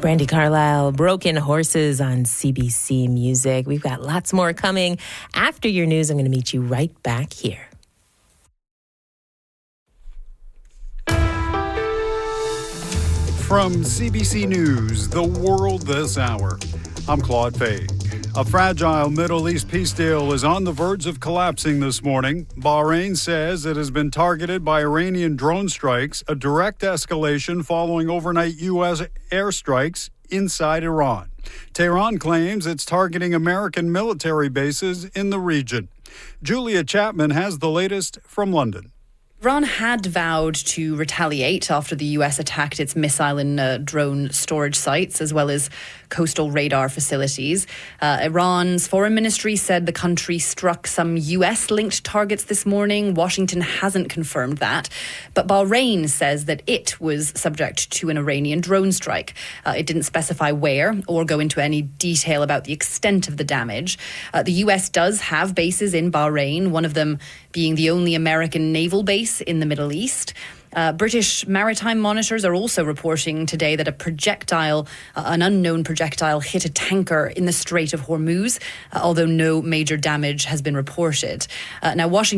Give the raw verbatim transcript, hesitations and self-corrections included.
Brandi Carlile, Broken Horses on C B C Music. We've got lots more coming. After your news, I'm going to meet you right back here. From C B C News, The World This Hour, I'm Claude Fay. A fragile Middle East peace deal is on the verge of collapsing this morning. Bahrain says it has been targeted by Iranian drone strikes, a direct escalation following overnight U S airstrikes inside Iran. Tehran claims it's targeting American military bases in the region. Julia Chapman has the latest from London. Iran had vowed to retaliate after the U S attacked its missile and uh, drone storage sites, as well as coastal radar facilities. Uh, Iran's foreign ministry said the country struck some U S-linked targets this morning. Washington hasn't confirmed that. But Bahrain says that it was subject to an Iranian drone strike. Uh, it didn't specify where or go into any detail about the extent of the damage. Uh, the U S does have bases in Bahrain, one of them being the only American naval base in the Middle East. Uh, British maritime monitors are also reporting today that a projectile, uh, an unknown projectile, hit a tanker in the Strait of Hormuz, uh, although no major damage has been reported. Uh, now, Washington